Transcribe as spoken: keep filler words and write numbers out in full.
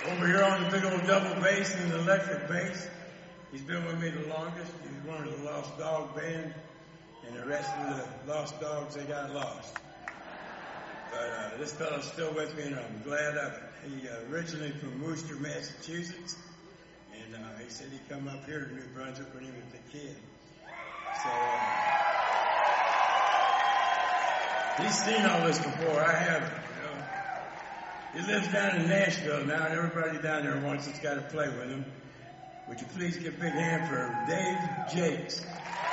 Over here on the big old double bass and the electric bass, he's been with me the longest. He's one of the Lost Dog Band, and the rest of the Lost Dogs, they got lost. But uh, this fellow's still with me, and I'm glad of it. He uh, originally from Worcester, Massachusetts, and uh, he said he'd come up here to New Brunswick when he was a kid. So uh, he's seen all this before. I haven't. He lives down in Nashville now, and everybody down there wants us got to play with him. Would you please give a big hand for Dave Jakes?